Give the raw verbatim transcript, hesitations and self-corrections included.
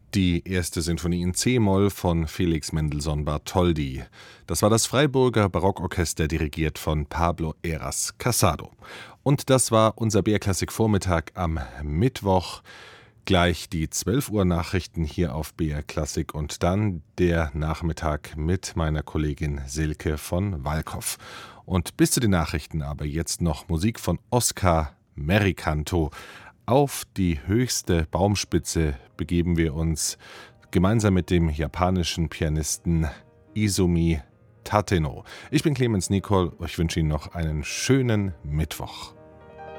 Die erste Sinfonie in C-Moll von Felix Mendelssohn Bartholdy. Das war das Freiburger Barockorchester, dirigiert von Pablo Heras Casado. Und das war unser B R-Klassik-Vormittag am Mittwoch. Gleich die zwölf Uhr Nachrichten hier auf B R Klassik und dann der Nachmittag mit meiner Kollegin Silke von Walkhoff. Und bis zu den Nachrichten aber jetzt noch Musik von Oscar Mericanto. Auf die höchste Baumspitze begeben wir uns gemeinsam mit dem japanischen Pianisten Izumi Tateno. Ich bin Clemens Nicol, ich wünsche Ihnen noch einen schönen Mittwoch.